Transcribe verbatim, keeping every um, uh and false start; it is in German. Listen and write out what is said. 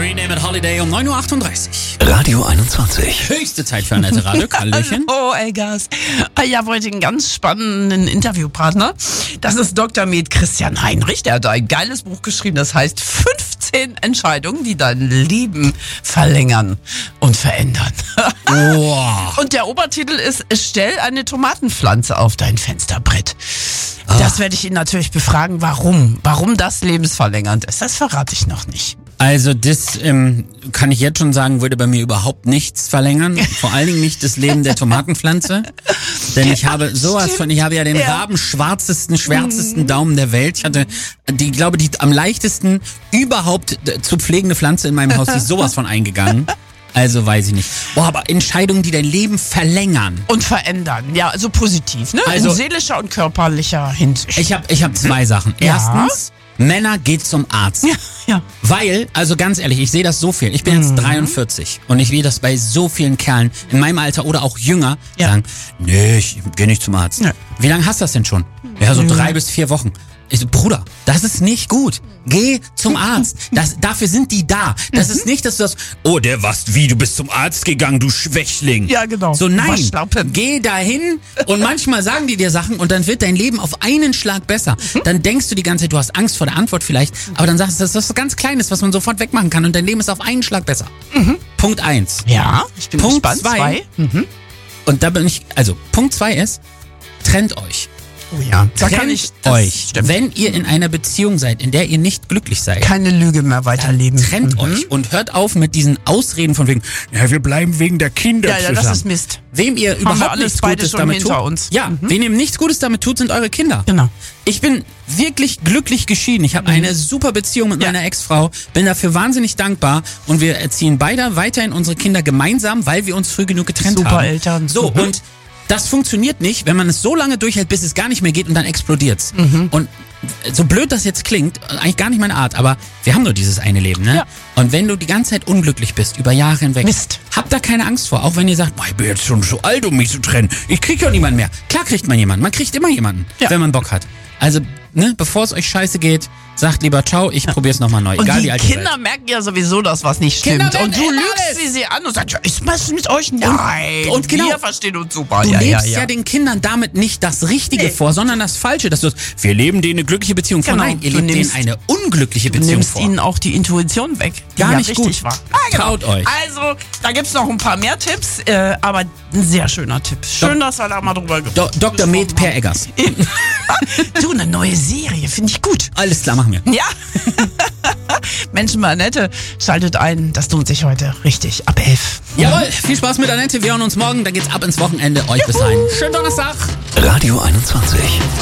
Green Day mit Holiday um neun Uhr achtunddreißig. Radio einundzwanzig. Höchste Zeit für Annette Radig. Hallöchen. Oh, Elgas. Ich habe heute einen ganz spannenden Interviewpartner. Das ist Doktor Med Christian Heinrich. Der hat ein geiles Buch geschrieben, das heißt fünfzehn Entscheidungen, die dein Leben verlängern und verändern. Wow. Und der Obertitel ist: Stell eine Tomatenpflanze auf dein Fensterbrett. Ah. Das werde ich ihn natürlich befragen, warum. Warum das lebensverlängernd ist, das verrate ich noch nicht. Also das ähm, kann ich jetzt schon sagen, würde bei mir überhaupt nichts verlängern. Vor allen Dingen nicht das Leben der Tomatenpflanze. Denn ich habe sowas Stimmt. von, ich habe ja den Ja. rabenschwarzesten, schwärzesten Daumen der Welt. Ich hatte die, glaube die am leichtesten überhaupt zu pflegende Pflanze in meinem Haus, die ist sowas von eingegangen. Also weiß ich nicht. Boah, aber Entscheidungen, die dein Leben verlängern. Und verändern, ja, also positiv, ne? Also- In seelischer und körperlicher Hinsicht. Ich habe ich hab zwei Sachen. Ja. Erstens, Männer, geht zum Arzt. Ja, ja. Weil, also ganz ehrlich, ich sehe das so viel. Ich bin jetzt dreiundvierzig und ich sehe das bei so vielen Kerlen in meinem Alter oder auch jünger, Ja. sagen, nee, ich gehe nicht zum Arzt. Ja. Wie lange hast du das denn schon? Ja, so drei bis vier Wochen. Ich so, Bruder, das ist nicht gut. Geh zum Arzt. Das, dafür sind die da. Das ist nicht, dass du das, oh, der was, wie, du bist zum Arzt gegangen, du Schwächling. Ja, genau. So, nein, Waschlappen. geh dahin und manchmal sagen die dir Sachen und dann wird dein Leben auf einen Schlag besser. Dann denkst du die ganze Zeit, du hast Angst vor der Antwort vielleicht, aber dann sagst du, das ist was ganz Kleines, was man sofort wegmachen kann und dein Leben ist auf einen Schlag besser. Punkt eins. Ja, ich bin Punkt gespannt. zwei. Mhm. Und da bin ich, also Punkt zwei ist, trennt euch. Oh ja, da Trennt kann ich das euch. stimmt. Wenn ihr in einer Beziehung seid, in der ihr nicht glücklich seid, keine Lüge mehr weiterleben. trennt Mhm. euch und hört auf mit diesen Ausreden von wegen, ja, wir bleiben wegen der Kinder Ja, ja, zusammen. das ist Mist. Wem ihr wir überhaupt alles nichts beide Gutes schon damit hinter tut. uns. Ja, Mhm. wen ihr nichts Gutes damit tut, sind eure Kinder. Genau. Ich bin wirklich glücklich geschieden. Ich habe eine super Beziehung mit Ja. meiner Ex-Frau, bin dafür wahnsinnig dankbar und wir erziehen beide weiterhin unsere Kinder gemeinsam, weil wir uns früh genug getrennt Super haben. Eltern. So, Mhm. und das funktioniert nicht, wenn man es so lange durchhält, bis es gar nicht mehr geht und dann explodiert's. Mhm. Und so blöd das jetzt klingt, eigentlich gar nicht meine Art, aber wir haben nur dieses eine Leben, ne? Ja. Und wenn du die ganze Zeit unglücklich bist, über Jahre hinweg, Mist. habt da keine Angst vor, auch wenn ihr sagt, boah, ich bin jetzt schon so alt, um mich zu trennen. Ich krieg ja niemanden mehr. Klar kriegt man jemanden, man kriegt immer jemanden, Ja. wenn man Bock hat. Also, ne, bevor es euch scheiße geht, sagt lieber ciao, ich probier's nochmal neu. Und Egal die wie alt ihr Kinder seid. merken ja sowieso, dass was nicht Kinder stimmt. Und werden du immer lügst alles. sie sie an und sagst, ja, ist was mit euch? Nein. und genau. Wir verstehen uns super. Du ja, lebst ja, ja, ja. den Kindern damit nicht das Richtige Nee. vor, sondern das Falsche. Dass du sagst, wir leben denen eine glückliche Beziehung vor. Genau. Nein, ihr Du lebt denen nimmst- eine unglückliche Du Beziehung nimmst vor. ihnen auch die Intuition weg, die Gar ja nicht richtig gut. war. Ah, genau. Traut euch. Also, da gibt's noch ein paar mehr Tipps, äh, aber ein sehr schöner Tipp. Schön, dass wir da mal drüber Do gesprochen Doktor Med Per Eggers. Du, eine neue Serie, finde ich gut. Alles klar, machen wir. Ja. Menschen bei Annette, schaltet ein, das lohnt sich heute richtig, ab elf. Jawohl, viel Spaß mit Annette. Wir hören uns morgen. Dann geht's ab ins Wochenende. Euch bis dahin. Schönen Donnerstag. Radio einundzwanzig.